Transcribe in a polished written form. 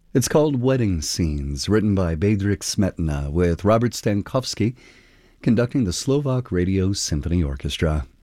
It's called Wedding Scenes, written by Bedřich Smetana, with Robert Stankowski conducting the Slovak Radio Symphony Orchestra.